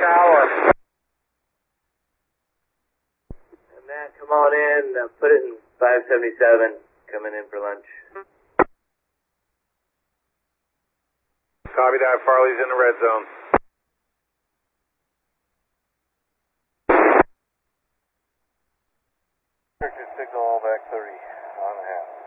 hour. Matt, come on in. Put it in 577. Coming in for lunch. Copy that. Farley's in the red zone. Signal back 30 on and a half.